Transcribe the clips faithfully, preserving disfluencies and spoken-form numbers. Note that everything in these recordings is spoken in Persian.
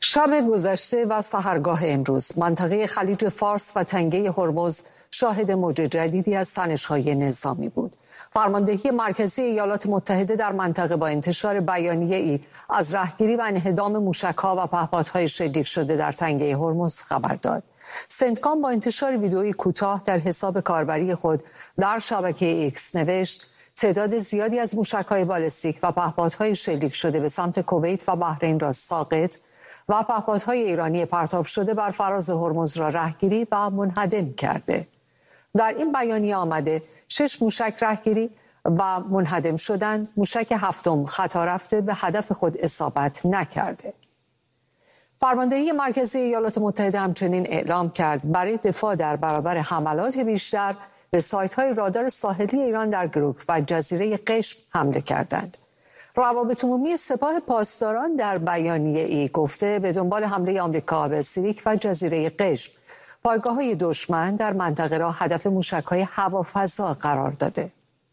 شب گذشته و سحرگاه امروز منطقه خلیج فارس و تنگه هرمز شاهد موج جدیدی از تنش‌های نظامی بود. فرماندهی مرکزی ایالات متحده در منطقه با انتشار بیانیه‌ای از رهگیری و انهدام موشک‌ها و پهپادهای شلیک شده در تنگه هرمز خبر داد. سنتکام با انتشار ویدئویی کوتاه در حساب کاربری خود در شبکه ایکس نوشت: تعداد زیادی از موشک‌های بالستیک و پهپادهای شلیک شده به سمت کویت و بحرین را ساقط و پهپادهای ایرانی پرتاب شده بر فراز هرمز را رهگیری و منهدم کرده. در این بیانیه آمده شش موشک رهگیری و منهدم شدند. موشک هفتم خطا رفته به هدف خود اصابت نکرده. فرماندهی مرکزی ایالات متحده همچنین اعلام کرد برای دفاع در برابر حملات بیشتر به سایت‌های رادار ساحلی ایران در گروک و جزیره قشم حمله کردند. روابط عمومی سپاه پاسداران در بیانیه ای گفته به دنبال حمله آمریکا به سیریک و جزیره قشم پایگاه‌های دشمن در منطقه را هدف موشک‌های هوافضا قرار داده.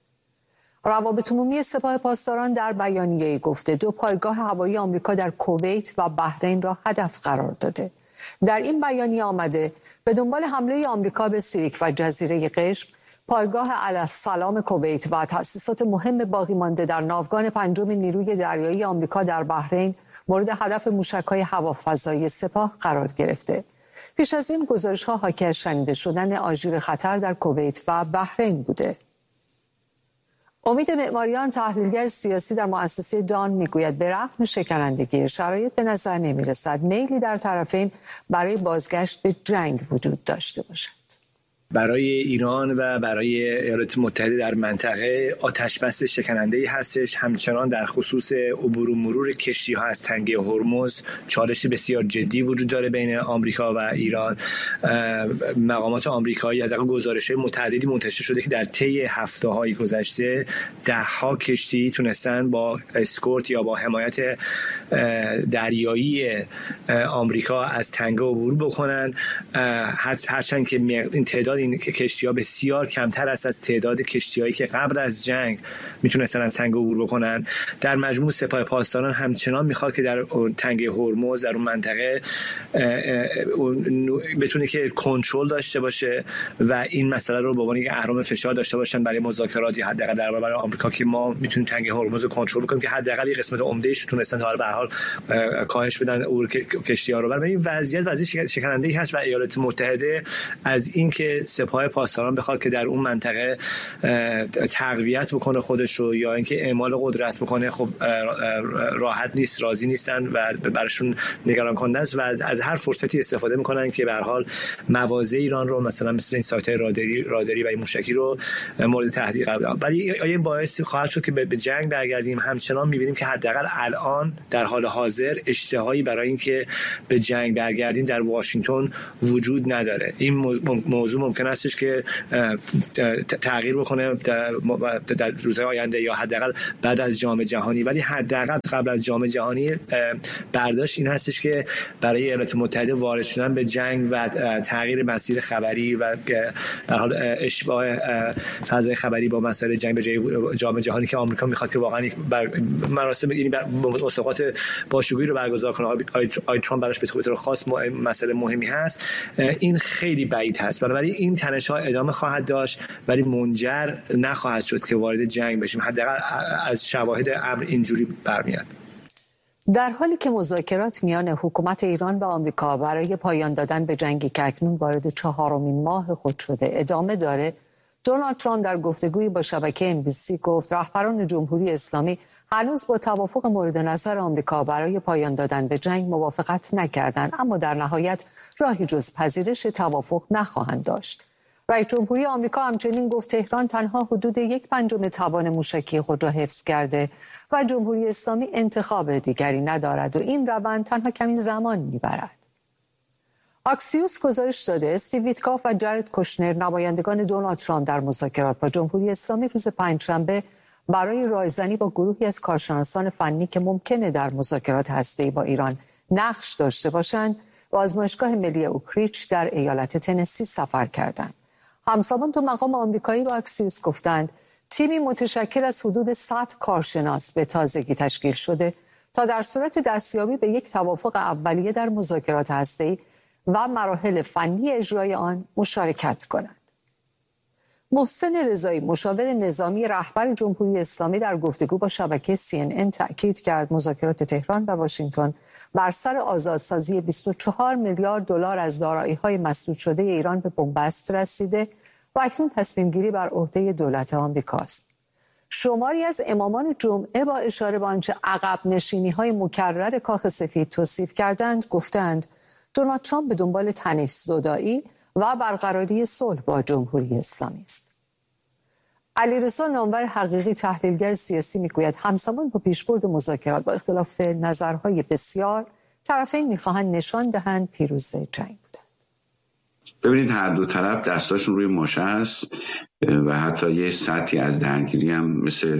روابط عمومی سپاه پاسداران در بیانیه ای گفته دو پایگاه هوایی آمریکا در کویت و بحرین را هدف قرار داده. در این بیانیه آمده به دنبال حمله آمریکا به سیریک و جزیره قشم پایگاه علی‌السلام کویت و تأسیسات مهم باقی مانده در ناوگان پنجم نیروی دریایی آمریکا در بحرین مورد هدف موشک‌های هوافضایی سپاه قرار گرفته. پیش از این گزارش‌ها حاکی از شنیده شدن آژیر خطر در کویت و بحرین بوده. امید معماریان، تحلیلگر سیاسی در مؤسسه دان، میگوید به رغم شکنندگی شرایط به نظر نمی‌رسد میلی در طرفین برای بازگشت به جنگ وجود داشته باشد. برای ایران و برای ایالات متحده در منطقه آتش‌بس شکننده‌ای هستش. همچنان در خصوص عبور و مرور کشتی‌ها از تنگه هرمز چالش بسیار جدی وجود داره بین آمریکا و ایران. مقامات آمریکایی حداقل گزارش‌های متعددی منتشر شده که در طی هفته‌های گذشته ده‌ها کشتی تونستن با اسکورت یا با حمایت دریایی آمریکا از تنگه عبور بکنن، هرچند که این تعداد این کشتی‌ها بسیار کمتر است از تعداد کشتی‌هایی که قبل از جنگ میتونستن از تنگه عبور بکنن. در مجموع سپاه پاسداران همچنان میخواد که در تنگه هرمز در اون منطقه بتونه که کنترل داشته باشه و این مسئله رو به عنوان یک اهرم فشار داشته باشن برای مذاکرات یا حداقل در برابر آمریکا که ما میتونیم تنگه هرمز رو کنترل کنیم، که حداقل یک قسمت عمده‌اش تونستن تا به حال کاهش بدن عبور کشتی‌ها رو. برای این وضعیت وضعیت شکننده‌ای هست و ایالات متحده از اینکه سپاه پاسداران بخواد که در اون منطقه تقویت بکنه خودش رو یا اینکه اعمال قدرت بکنه، خب راحت نیست، راضی نیستن و براشون نگران کننده است و از هر فرصتی استفاده میکنن که به هر حال مواضع ایران رو مثلا مثل این سایت‌های راداری راداری و این موشکی رو مورد تهدید قرار بدن. ولی آیا این باعث خواهد شد که به جنگ برگردیم؟ همچنان می‌بینیم که حداقل الان در حال حاضر اشتهایی برای اینکه به جنگ برگردیم در واشنگتن وجود نداره. این موضوع ممکن استش که تغییر بکنه در روزهای آینده یا حداقل بعد از جام جهانی، ولی حداقل قبل از جام جهانی برداشت این هستش که برای ایالات متحده وارد شدن به جنگ و تغییر مسیر خبری و در حال اشباع فضای خبری با مسائل جنگ به جای جام جهانی که آمریکا میخواد که واقعا مراسم یعنی مسابقات باشکوهی رو برگزار کنه، آی ترامپ براش به طور خاص مسئله مهمی هست، این خیلی بعید هست. بنابراین این تنش‌ها ادامه خواهد داشت ولی منجر نخواهد شد که وارد جنگ بشیم. حداقل از شواهد امر اینجوری برمیاد. در حالی که مذاکرات میان حکومت ایران و آمریکا برای پایان دادن به جنگی که اکنون وارد چهارمین ماه خود شده ادامه داره، دونالد ترامپ در گفتگویی با شبکه ام بی سی گفت رهبران جمهوری اسلامی هنوز با توافق مورد نظر آمریکا برای پایان دادن به جنگ موافقت نکردند، اما در نهایت راهی جز پذیرش توافق نخواهند داشت. رئیس جمهوری آمریکا همچنین گفت تهران تنها حدود یک پنجم توان موشکی خود را حفظ کرده و جمهوری اسلامی انتخاب دیگری ندارد و این روند تنها کمی زمان میبرد. اکسیوس گزارش داده استیو ویتکاف و جارد کوشنر نمایندگان دونالد ترامپ در مذاکرات با جمهوری اسلامی روز پنجشنبه برای رایزنی با گروهی از کارشناسان فنی که ممکنه در مذاکرات هسته‌ای با ایران نقش داشته باشند و آزمایشگاه ملی اوکریچ در ایالت تنسی سفر کردند. همزمان دو مقام آمریکایی با اکسیوس گفتند تیمی متشکل از حدود صد کارشناس به تازگی تشکیل شده تا در صورت دستیابی به یک توافق اولیه در مذاکرات هسته‌ای و مراحل فنی اجرای آن مشارکت کنند. محسن رضایی مشاور نظامی رهبر جمهوری اسلامی در گفتگو با شبکه سی ان ان تأکید کرد مذاکرات تهران و واشنگتن بر سر آزادسازی بیست و چهار میلیارد دلار از دارایی‌های مسدود شده ایران به بنبست رسیده و اکنون تصمیم گیری بر عهده دولت آمریکاست. شماری از امامان جمعه با اشاره به آنچه عقب نشینی‌های مکرر کاخ سفید توصیف کردند گفتند دونالد ترامپ به دنبال تنش‌زدایی و برقراری صلح با جمهوری اسلامی است. علیرضا نامور حقیقی تحلیلگر سیاسی میگوید همزمان با پیشبرد مذاکرات با اختلاف نظرهای بسیار طرفین میخواهند نشان دهند پیروز جنگ بودند. ببینید هر دو طرف دستاشون روی ماشه است و حتی یه سطحی از درگیری هم مثل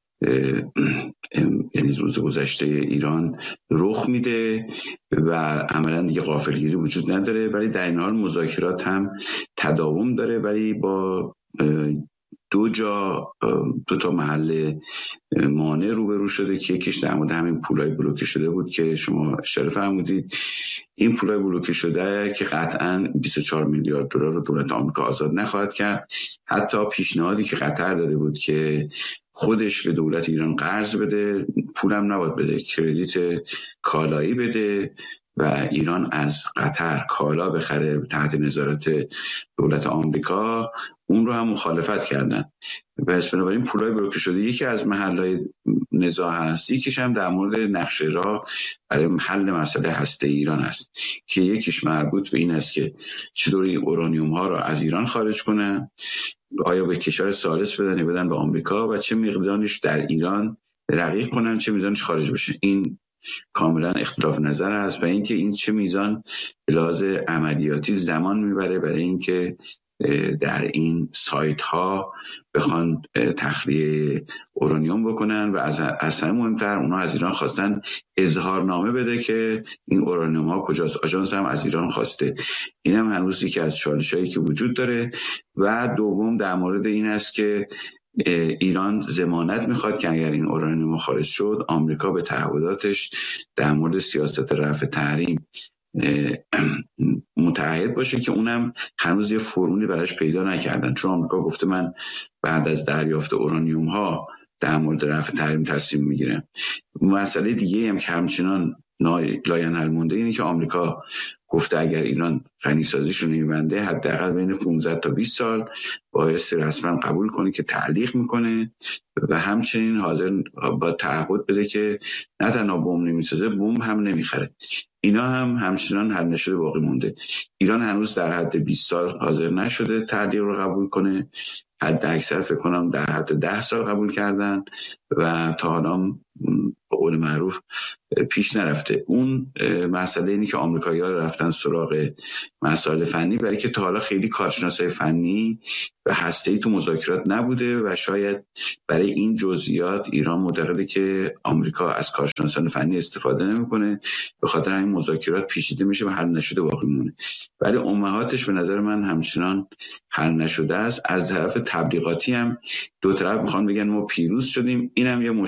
یعنی روز گذشته ایران رخ میده و عملا دیگه غافلگیری وجود نداره، ولی در این حال مذاکرات هم تداوم داره، ولی با دو جا دو تا محل مانع روبرو شده که یکیش در مورد همین پولای بلوکه شده بود که شما اشاره فرمودید. این پولای بلوکه شده که قطعاً بیست و چهار میلیارد دلار رو دولت آمریکا آزاد نخواهد کرد. حتی پیشنهادی که قطر داده بود که خودش به دولت ایران قرض بده، پولم نباید بده، کردیت کالایی بده و ایران از قطر کالا بخره تحت نظارت دولت آمریکا، اون رو هم مخالفت کردن. پس بنابراین پولای بلوکه شده یکی از محل‌های نزاع هست، یکیش هم در مورد نقشه راه برای حل مسئله هسته ایران است که یکیش مربوط به این است که چطور این اورانیوم ها رو از ایران خارج کنن، آیا به کشور ثالث بدن یا بدن به آمریکا و چه مقدارش در ایران رقیق کنن، چه میزانش خارج بشه. این کاملا اختلاف نظر است و اینکه این چه میزان به لحاظ عملیاتی زمان میبره برای اینکه در این سایت ها بخوان تخلیه اورانیوم بکنن و از اصلا مهمتر اونا از ایران خواستن اظهارنامه بده که این اورانیوم ها کجاست. آژانس هم از ایران خواسته. این هم هنوز یکی از چالشایی که وجود داره. و دوم در مورد این است که ایران ضمانت میخواد که اگر این اورانیوم خارج شد آمریکا به تعهداتش در مورد سیاست رفع تحریم متعهد باشه که اونم هنوز یه فرمولی براش پیدا نکردن، چون آمریکا گفته من بعد از دریافت اورانیوم ها در مورد رفع تحریم تصمیم میگیرم. مسئله دیگه هم که همچنان لاینحل مونده اینه که آمریکا گفته اگر ایران غنیسازیش رو نمیبنده حداقل بین پانزده تا بیست سال بایستی رسما قبول کنه که تعلیق میکنه و همچنین حاضر با تعهد بده که نه تنها بمب نمیسازه، بمب هم نمیخره. اینا هم همچنان حل نشده باقی مونده. ایران هنوز در حد بیست سال حاضر نشده تعلیق رو قبول کنه، حد اکثر فکر کنم در حد ده سال قبول کردن و تا حالا به قول معروف پیش نرفته. اون مسئله اینی که آمریکایی‌ها رفتن سراغ مسائل فنی برای که تا حالا خیلی کارشناسای فنی و هسته‌ای تو مذاکرات نبوده و شاید برای این جزئیات ایران معتقده که آمریکا از کارشناسان فنی استفاده نمی‌کنه، به خاطر همین مذاکرات پیچیده میشه و حل نشده باقی مونه. ولی امهاتش به نظر من همچنان حل نشده است. از طرف تبلیغاتی هم دو طرف میخوان بگن ما پیروز شدیم، اینم یه